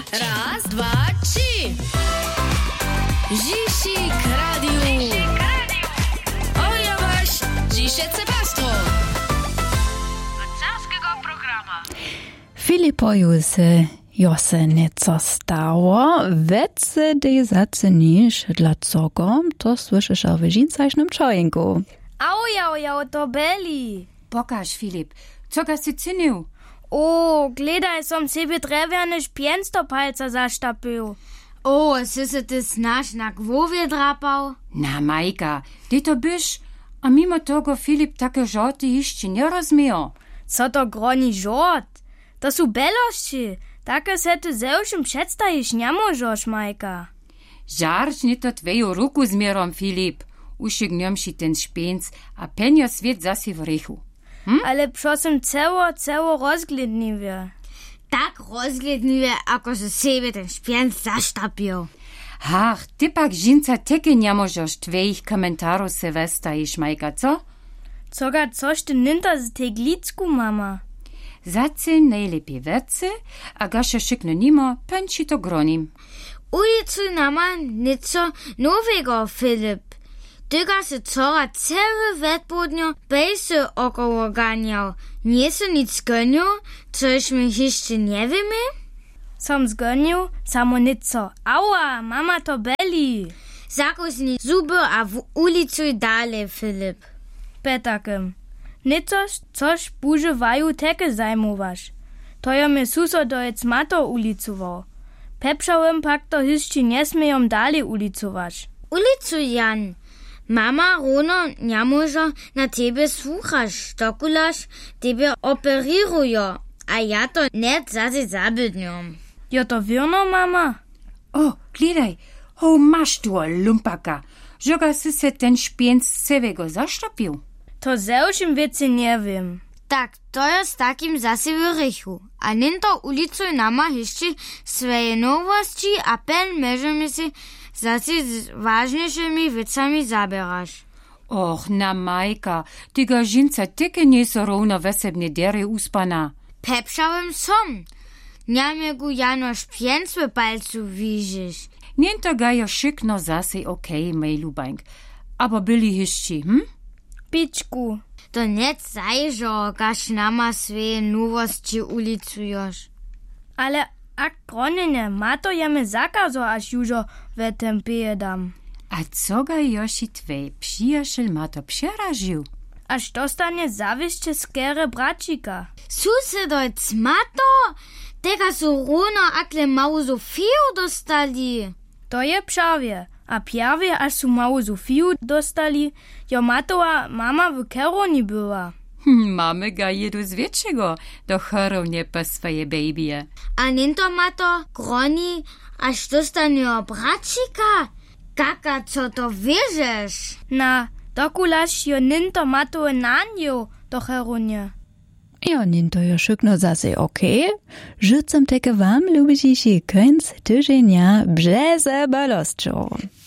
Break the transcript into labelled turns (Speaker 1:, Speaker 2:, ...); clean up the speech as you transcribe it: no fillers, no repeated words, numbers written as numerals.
Speaker 1: Raz, dwa, trzy. Zisik Radio. Oja wasz, zisece pastwo.
Speaker 2: Od carskiego programa.
Speaker 3: Filipoju se jose nieco stało, wece dej zacenisz dla cogo, to słyszysz o wyżincaśnym czojinku.
Speaker 4: Auja, to beli.
Speaker 5: Pokaż, Filip, co ga si cynił?
Speaker 4: O, gledaj, som sebe drewiany špienc do palca zaštapil.
Speaker 6: O, si se ty snaž na głowie drapał?
Speaker 5: Na Majka, ty to byś, a mimo tego Filip takie żarty jeszcze nie rozumie.
Speaker 4: Co to groni żart? To su belości. Takie se ty zewšim przedstawisz nie możesz, Majka.
Speaker 5: Żarć nie to twoją ruku zmierom, Filip. Ušigniom si ten špenc a penjo svet zasi v rechu.
Speaker 4: Ale prosím celo rozglidniwie.
Speaker 6: Tak rozglidniwie, ako se sebe ten špienc zaštapil.
Speaker 5: Ach, ty pak žinca teke nie możesz twoich komentarów se westajiš, Majka, co?
Speaker 4: Coś ty ninta z tej glicku, mama.
Speaker 5: Zacy najlepiej wece, a gaša šikno nimo, penči to gronim.
Speaker 6: Ulicuj nama nico nowego, Filip. Tyga se cora całe wetbudnio bejse około ganiał. Nie se nic gonił, cośmy jeszcze nie wiemy?
Speaker 4: Som zgonił, samo nico. Aua, mama to beli.
Speaker 6: Zakusni zuby, a w ulicuj dalej, Filip.
Speaker 4: Petakem. Nicož, což buževajú teke zajmovaš. To je mi susodojec mato ulicoval. Pepšavim pak to hišči nesmejom dali ulicovaš.
Speaker 6: Ulicuj, Jan. Mama Rono nie może na tebe słuchasz, dokulaż tebe operirują, a ja to net zase zabydniom.
Speaker 4: Jo to wierno, mama?
Speaker 5: O, gledaj, masz tu lumpaka, żoga si se ten špenc sevego zaštapil.
Speaker 4: To zewšim wiece nie wiem.
Speaker 6: Tak, to jest takim zase w rychu. A ninto ulicuj nama jeszcze swoje nowości, a pen możemy się zase z ważniejszymi wiecami zabierasz.
Speaker 5: Och, na Majka, ty ga žinca teke nie so rovno vesebne dere uspana.
Speaker 6: Pepszałem som. Niamegu jano špienc w palcu widzisz.
Speaker 5: Niento ga jo šikno zase okej, mej lubank. Aber byli hišči,
Speaker 4: Pičku.
Speaker 6: To net zajžo, gaš nama swoje nowości ulicujesz.
Speaker 4: Ale ak gronjenje, mato jeme zakazo, až južo ve tempeje dam.
Speaker 5: A co ga joši tvej przyjaciel ma to przeraził?
Speaker 4: Až dostane zavišće skere bračika.
Speaker 6: Susedojc mato, tega su runo akle mało Zofiju dostali.
Speaker 4: To je pšavje. A pjavje, až su mało Zofiju dostali, jo matova mama v Keroni była.
Speaker 5: Mamy ga jedu z wieczego do chorownie po swoje babie.
Speaker 6: A ninto mato groni, aż dostanie bračika. Kaka, co to wierzysz?
Speaker 4: Na, dokulaš jo ninto matove nanjo do Cheronie.
Speaker 3: Jo, ninto jo szykno zase okej. Życem teke wam lubisz końc tydzienia brzeze balostczą.